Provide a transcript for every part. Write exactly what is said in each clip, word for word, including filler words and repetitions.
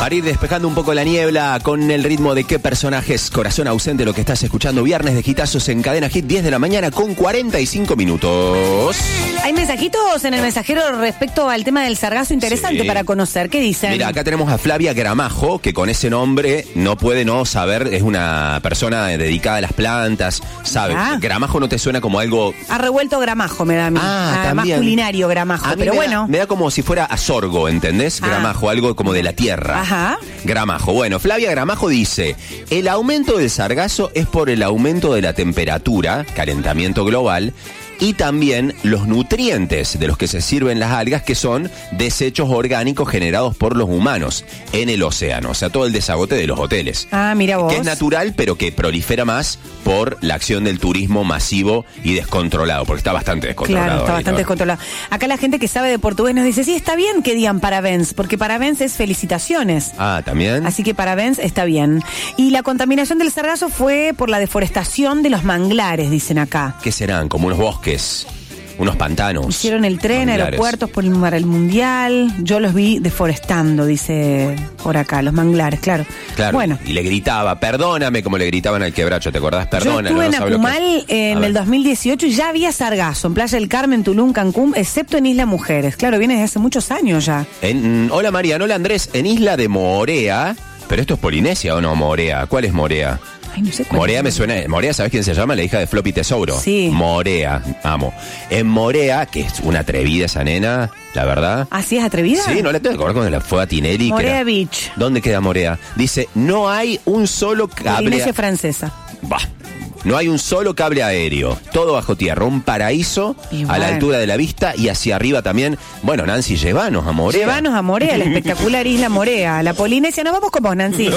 Para ir despejando un poco la niebla con el ritmo de qué personajes, corazón ausente, lo que estás escuchando, viernes de hitazos en Cadena Hit, diez de la mañana con cuarenta y cinco minutos. Hay mensajitos en el mensajero respecto al tema del sargazo interesante Sí. para conocer. ¿Qué dicen? Mira, acá tenemos a Flavia Gramajo, que con ese nombre no puede no saber, es una persona dedicada a las plantas, sabe. Ah. Gramajo no te suena como algo... Ha revuelto gramajo, me da a mí. Ah, Ah, más también. culinario gramajo, A mí pero me bueno. Da, me da como si fuera a sorgo, ¿entendés? Ah. Gramajo, algo como de la tierra. Ajá. Gramajo. Bueno, Flavia Gramajo dice, el aumento del sargazo es por el aumento de la temperatura, calentamiento global, y también los nutrientes de los que se sirven las algas, que son desechos orgánicos generados por los humanos en el océano. O sea, todo el desagote de los hoteles. Ah, mira vos. Que es natural, pero que prolifera más por la acción del turismo masivo y descontrolado, porque está bastante descontrolado. Claro, está ahí, bastante ¿no? descontrolado. Acá la gente que sabe de portugués nos dice, sí, está bien que digan parabéns, porque parabéns es felicitaciones. Ah, ¿también? Así que parabéns está bien. Y la contaminación del sargazo fue por la deforestación de los manglares, dicen acá. ¿Qué serán? Como unos bosques, unos pantanos. Hicieron el tren, manglares. aeropuertos por el, para el mundial. Yo los vi deforestando, dice por acá, los manglares, claro. Claro, Bueno. y le gritaba, perdóname, como le gritaban al quebracho, ¿te acordás? Yo Perdóname. estuve en no sabe lo que Acumal es. A en ver. el dos mil dieciocho y ya había sargazo en Playa del Carmen, Tulum, Cancún, excepto en Isla Mujeres. Claro, viene desde hace muchos años ya. En, mm, hola Mariano, hola Andrés, en Isla de Morea, pero esto es Polinesia o no, Morea. ¿Cuál es Morea? Ay, no sé cuál Morea es. me suena. Morea, ¿sabes quién se llama? La hija de Floppy Tesouro. Sí. Morea, amo. En Morea, que es una atrevida esa nena, la verdad. ¿Así es atrevida? Sí, no le tengo que acordar cuando la fue a Tinelli. que Morea era- Beach. ¿Dónde queda Morea? Dice, no hay un solo cable. Polinesia francesa. Bah. No hay un solo cable aéreo, todo bajo tierra, un paraíso Y a bueno. la altura de la vista y hacia arriba también. Bueno, Nancy, llévanos a Morea. Llévanos a Morea, la espectacular isla Morea. La Polinesia, nos vamos con vos, Nancy.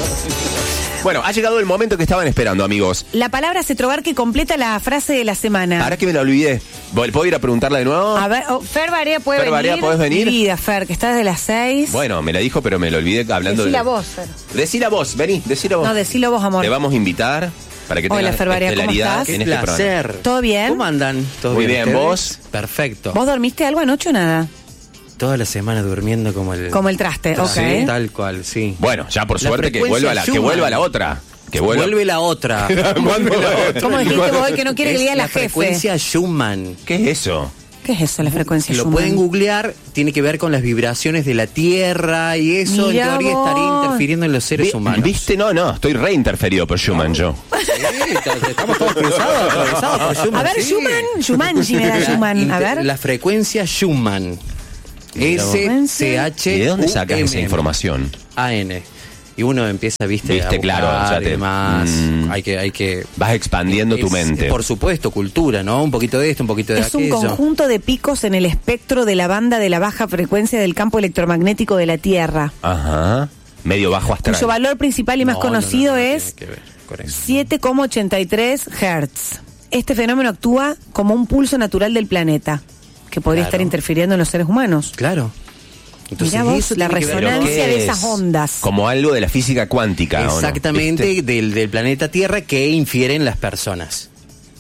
Bueno, ha llegado el momento que estaban esperando, amigos. La palabra cetrobar que completa la frase de la semana. Ahora que me la olvidé, ¿puedo ir a preguntarla de nuevo? A ver, oh, Fer Barea puede Fer venir. Barea, ¿podés venir? Mi vida, Fer, que está desde las seis. Bueno, me la dijo, pero me lo olvidé hablando Decí la de... voz, Fer. Decila vos, vení, decila vos. No, decilo vos, amor. Te vamos a invitar para que Hola, tengas Fer Barea, ¿cómo estelaridad estás? en Qué este programa. placer. ¿Todo bien? ¿Cómo andan? ¿Todo Muy bien, ustedes? ¿vos? Perfecto. ¿Vos dormiste algo anoche o nada? Toda la semana durmiendo como el... Como el traste, Sí, ok. tal cual, sí. Bueno, ya por La suerte que frecuencia vuelva, la, que Schumann. vuelva la otra. Que vuelva... Vuelve la otra. Vuelve la otra. ¿Cómo dijiste vos hoy que no quiere que Es le diga la la jefe? frecuencia Schumann. ¿Qué es eso? ¿Qué es eso, la frecuencia Lo Schumann? pueden googlear, tiene que ver con las vibraciones de la Tierra y eso Mirá en teoría vos. estaría interfiriendo en los seres Vi- humanos. ¿Viste? No, no, estoy reinterferido por Schumann yo. Estamos todos cruzados, atravesados por Schumann. A ver, sí. Schumann, Schumann, me da La Schumann. A inter- ver. La frecuencia Schumann. Mira vos. S C H ¿Y de dónde sacas esa información? A N. Y uno empieza, viste, Viste, a buscar claro, ya y te- demás. Mm. Hay que, hay que... Vas expandiendo tu Es- mente. Por supuesto, cultura, ¿no? Un poquito de esto, un poquito de Es un aquello. conjunto de picos en el espectro de la banda de la baja frecuencia del campo electromagnético de la Tierra, Ajá. Medio bajo astral. cuyo valor principal y más No, no, no, conocido no, no es tiene que ver con eso. siete coma ochenta y tres hertz. Este fenómeno actúa como un pulso natural del planeta, que podría Claro. estar interfiriendo en los seres humanos. Claro. Entonces, Mirá vos, eso la tiene que ver con- resonancia ¿Qué de es? esas ondas. Como algo de la física cuántica, ¿o no? Exactamente, ¿Viste? del, del planeta Tierra que infieren las personas.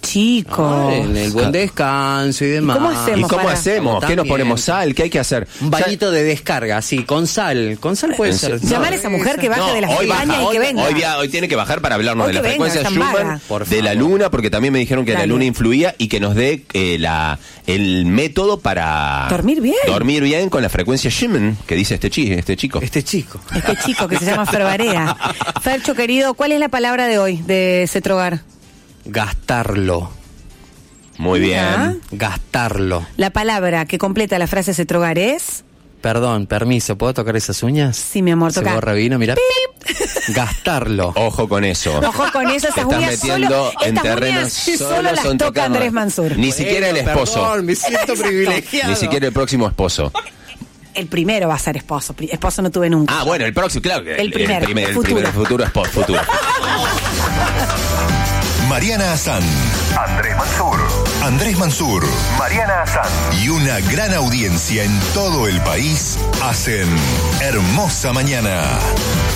Chico. Ah, en el buen descanso y demás. cómo hacemos? ¿Y cómo para- hacemos? ¿Qué nos También. ponemos? ¿Sal? ¿Qué hay que hacer? Un bañito de descarga, sí, con sal. Con sal puede ¿En ser. serio? Llamar a esa mujer que baje No, de la hoy España baja, y que hoy- venga. Hoy, día- hoy tiene que bajar para hablarnos Hoy de la que venga, frecuencia tan Schumann, vaga. Por de la favor. luna, porque también me dijeron que Dale. la luna influía y que nos dé eh, la, el método para... Dormir bien. Dormir bien con la frecuencia Schumann, que dice este, chi, este chico. Este chico. Este chico que se llama Fer Barea. Fercho, querido, ¿cuál es la palabra de hoy de Cetrogar? Gastarlo. Muy Mira. bien. Gastarlo. La palabra que completa la frase Cetrogar es... Perdón, permiso, ¿puedo tocar esas uñas? Sí, mi amor, Se toca. borra vino, mira. Gastarlo. Ojo con eso. Ojo con eso, Te esas estás uñas metiendo solo, en estas terrenos uñas solo solo las son toca tocadas. Andrés Mansur. Ni siquiera el esposo. Perdón, me siento privilegiado. Ni siquiera el próximo esposo. El primero va a ser esposo. Pri- Esposo no tuve nunca. Ah, bueno, el próximo, claro. que El primero, El, primer, el futuro. primer, futuro esposo, futuro. Mariana Azán, Andrés Mansur, Andrés Mansur Mariana Azán. y una gran audiencia en todo el país hacen Hermosa Mañana.